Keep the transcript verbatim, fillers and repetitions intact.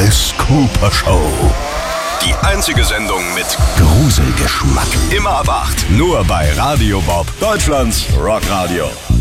Alice Cooper Show. Die einzige Sendung mit Gruselgeschmack. immer ab acht. Nur bei Radio Bob, Deutschlands Rockradio.